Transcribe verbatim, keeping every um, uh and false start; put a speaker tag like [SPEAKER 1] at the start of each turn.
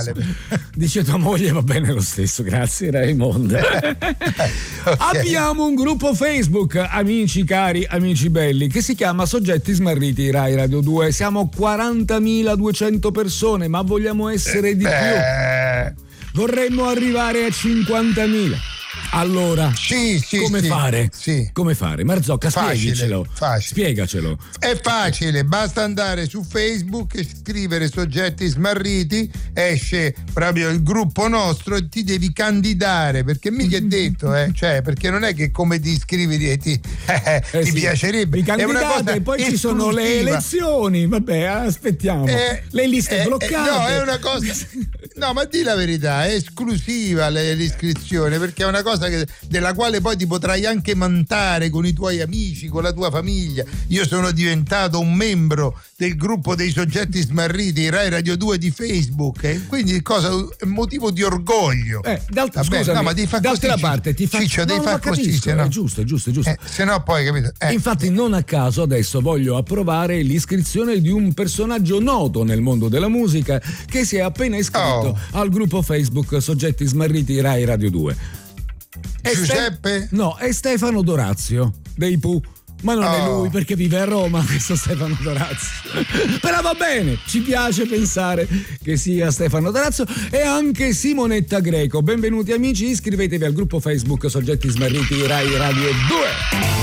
[SPEAKER 1] male.
[SPEAKER 2] Dice tua moglie va bene lo stesso, grazie Raimondo. Okay. Abbiamo un gruppo Facebook, amici cari, amici belli, che si chiama Soggetti Smarriti Rai Radio due. Siamo quarantamiladuecento persone, ma vogliamo essere di
[SPEAKER 1] eh.
[SPEAKER 2] più. Vorremmo arrivare a cinquantamila. Allora,
[SPEAKER 1] sì, sì,
[SPEAKER 2] come
[SPEAKER 1] sì,
[SPEAKER 2] fare?
[SPEAKER 1] Sì.
[SPEAKER 2] Come fare? Marzocca, spiegacelo. Spiegacelo.
[SPEAKER 1] È facile, basta andare su Facebook e scrivere Soggetti Smarriti, esce proprio il gruppo nostro e ti devi candidare, perché mica è detto, eh? Cioè, perché non è che come ti iscrivi e ti, eh,
[SPEAKER 2] eh
[SPEAKER 1] ti
[SPEAKER 2] sì.
[SPEAKER 1] piacerebbe.
[SPEAKER 2] Vi candidate e poi
[SPEAKER 1] esclusiva.
[SPEAKER 2] Ci sono le elezioni. Vabbè, aspettiamo.
[SPEAKER 1] Eh,
[SPEAKER 2] le liste
[SPEAKER 1] eh,
[SPEAKER 2] bloccate.
[SPEAKER 1] Eh, no, è una cosa. No, ma di la verità, è esclusiva l'iscrizione, perché è una cosa che, della quale poi ti potrai anche mantare con i tuoi amici, con la tua famiglia. Io sono diventato un membro del gruppo dei Soggetti Smarriti Rai Radio due di Facebook, e quindi cosa, è motivo di orgoglio.
[SPEAKER 2] Eh, d'altra, scusami,
[SPEAKER 1] no, ma devi far
[SPEAKER 2] d'altra
[SPEAKER 1] così,
[SPEAKER 2] parte ti faccio
[SPEAKER 1] Ciccio, devi
[SPEAKER 2] no,
[SPEAKER 1] far così,
[SPEAKER 2] capisco,
[SPEAKER 1] se no.
[SPEAKER 2] È giusto, è giusto, è giusto.
[SPEAKER 1] Eh, se no poi, capito? Eh.
[SPEAKER 2] Infatti non a caso adesso voglio approvare l'iscrizione di un personaggio noto nel mondo della musica che si è appena iscritto
[SPEAKER 1] oh.
[SPEAKER 2] al gruppo Facebook Soggetti Smarriti Rai Radio due.
[SPEAKER 1] È Giuseppe?
[SPEAKER 2] Ste- no, è Stefano Dorazio dei Pooh. Ma non oh. è lui, perché vive a Roma questo Stefano Dorazio. Però va bene, ci piace pensare che sia Stefano Dorazio e anche Simonetta Greco. Benvenuti amici, iscrivetevi al gruppo Facebook Soggetti Smarriti Rai Radio due.